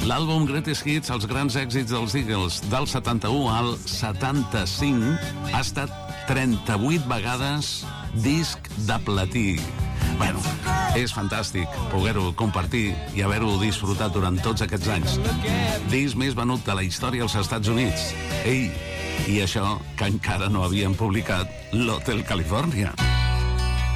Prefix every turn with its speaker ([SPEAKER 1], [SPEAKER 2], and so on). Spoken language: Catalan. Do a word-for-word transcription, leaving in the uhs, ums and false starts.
[SPEAKER 1] L'àlbum Greatest Hits, els grans èxits dels Eagles, del setanta-u al setanta-cinc, ha estat trenta-vuit vegades disc de platí. Bueno, és fantàstic poder-ho compartir i haver-ho disfrutat durant tots aquests anys. Disc més venut de la història als Estats Units. Ei, i això que encara no havien publicat l'Hotel California.